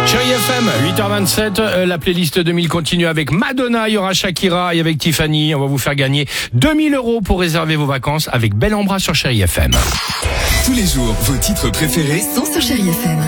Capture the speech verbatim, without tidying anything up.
Chérie F M, huit heures vingt-sept, euh, la playlist deux mille continue avec Madonna, il y aura Shakira et avec Tiffany. On va vous faire gagner deux mille euros pour réserver vos vacances avec Bel Ambra sur Chérie F M. Tous les jours, vos titres préférés sont sur Chérie F M.